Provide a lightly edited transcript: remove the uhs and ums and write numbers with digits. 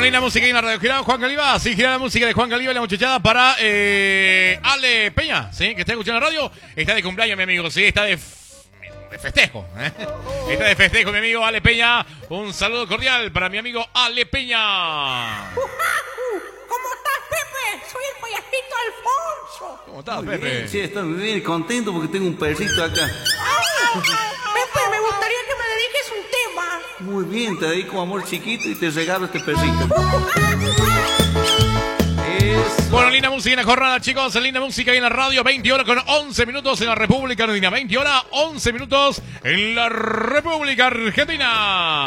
linda música en la radio. Gira Juan Caliba. Sí, gira la música de Juan Caliba, la muchachada para Ale Peña, ¿sí? Que está escuchando la radio. Está de cumpleaños, mi amigo. Sí, está de festejo. Está de festejo, mi amigo Ale Peña. Un saludo cordial para mi amigo Ale Peña. ¿Cómo estás, Pepe? Soy el payasito Alfonso. ¿Cómo estás, Muy Pepe? bien, sí, estoy muy bien, contento porque tengo un perrito acá. Pepe, me gustaría que me dediques un tema. Muy bien, te dedico amor chiquito y te regalo este perrito. Bueno, linda música en la jornada, chicos. Linda música en la radio. 20 horas con 11 minutos en la República Argentina. 20 horas, 11 minutos en la República Argentina.